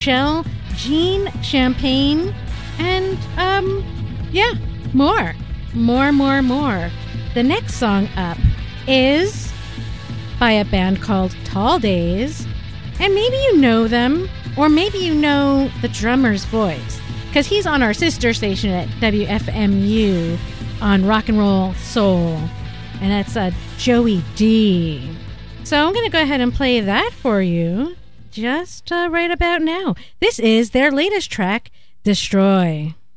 Michelle, Jean Champagne, and, more. The next song up is by a band called Tall Days, and maybe you know them, or maybe you know the drummer's voice, because he's on our sister station at WFMU on Rock and Roll Soul, and that's Joey D. So I'm going to go ahead and play that for you just right about now. This is their latest track, Destroy.